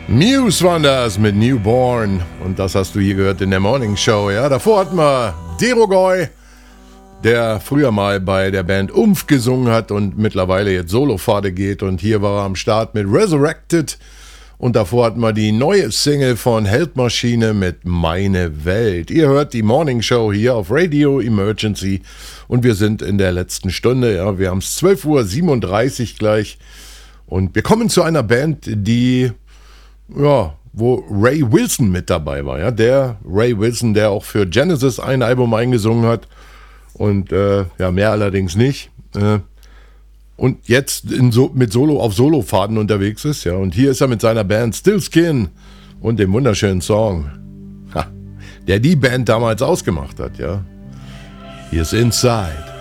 Muse waren das mit Newborn und das hast du hier gehört in der Morning Show. Ja, davor hatten wir Derogoy, der früher mal bei der Band Umf gesungen hat und mittlerweile jetzt Solopfade geht, und hier war er am Start mit Resurrected, und davor hatten wir die neue Single von Heldmaschine mit Meine Welt. Ihr hört die Morning Show hier auf Radio Emergency und wir sind in der letzten Stunde. Ja, wir haben es 12:37 Uhr gleich und wir kommen zu einer Band, die wo Ray Wilson mit dabei war. Ja? Der Ray Wilson, der auch für Genesis ein Album eingesungen hat und mehr allerdings nicht. Und jetzt auf Solofaden unterwegs ist. Ja? Und hier ist er mit seiner Band Still Skin und dem wunderschönen Song, der die Band damals ausgemacht hat. Ja? Hier ist Inside.